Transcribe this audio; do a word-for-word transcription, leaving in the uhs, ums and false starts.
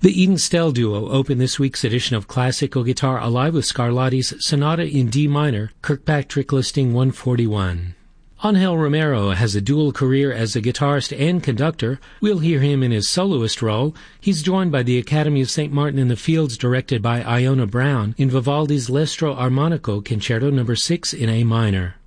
The Eden Stell Duo opened this week's edition of Classical Guitar Alive with Scarlatti's Sonata in D minor, Kirkpatrick listing one forty-one. Angel Romero has a dual career as a guitarist and conductor. We'll hear him in his soloist role. He's joined by the Academy of Saint Martin in the Fields, directed by Iona Brown, in Vivaldi's L'Estro Armonico Concerto number six in A minor.